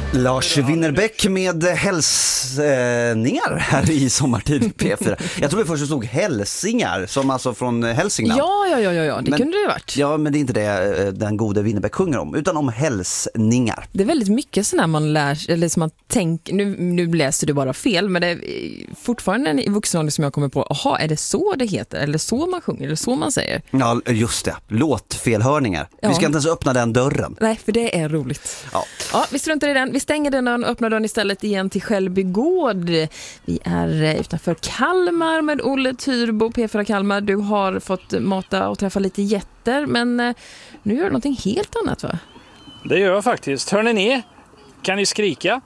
Lars Winnerbäck med hälsningar här i sommartid P4. Jag tror det först stod hälsingar, som alltså från Hälsingland. Ja, det kunde det ju varit. Ja, men det är inte det den gode Winnerbäck sjunger om, utan om hälsningar. Det är väldigt mycket sådär man lär, eller som man tänker, nu läser du bara fel, men det är fortfarande i vuxen ålder som jag kommer på, aha, är det så det heter? Eller så man sjunger? Eller så man säger? Ja, just det. Låtfelhörningar. Ja. Vi ska inte ens öppna den dörren. Nej, för det är roligt. Ja, vi struntar i den. Vi stänger den och öppnar den istället igen till Skällby gård. Vi är utanför Kalmar med Olle Tyrbo, P4 Kalmar. Du har fått mata och träffa lite jätter, men nu gör du någonting helt annat, va? Det gör jag faktiskt. Hör ni? Kan ni skrika?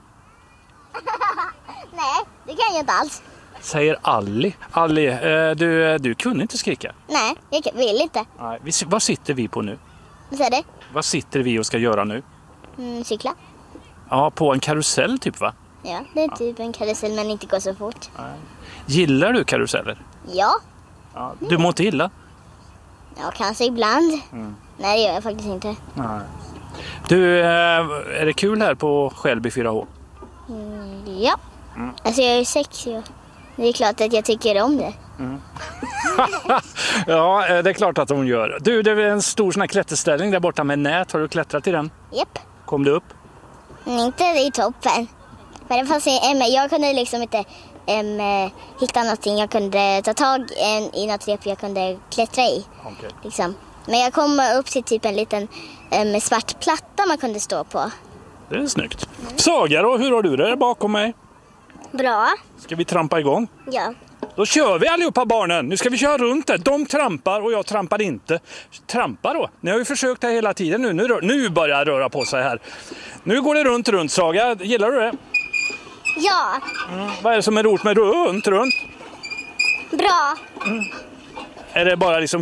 Nej, det kan jag inte alls. Säger Alli. Alli, du kunde inte skrika? Nej, jag vill inte. Nej, vad sitter vi på nu? Vad säger du? Vad sitter vi och ska göra nu? Cykla. Ja, på en karusell typ, va? Ja, det är typ en karusell men inte går så fort. Nej. Gillar du karuseller? Ja. Du mår inte illa? Ja, kanske ibland. Nej, det gör jag faktiskt inte. Nej. Du, är det kul här på Skällby 4H? Ja. Alltså jag är 6 år. Det är klart att jag tycker om det. Ja, det är klart att hon gör. Du, det är en stor sån här klätterställning där borta med nät. Har du klättrat i den? Japp. Kom du upp? Inte i toppen. Men det fanns jag kunde liksom inte hitta någonting. Jag kunde ta tag i något rep jag kunde klättra i. Okay. Liksom. Men jag kom upp till typ en liten svart platta man kunde stå på. Det är snyggt. Saga då, hur har du det bakom mig? Bra. Ska vi trampa igång? Ja. Då kör vi allihopa barnen. Nu ska vi köra runt det. De trampar och jag trampar inte. Trampa då. Ni har ju försökt det hela tiden nu. Nu börjar det röra på sig här. Nu går det runt, Saga. Gillar du det? Ja. Vad är det som är roligt med runt? Bra. Är det bara liksom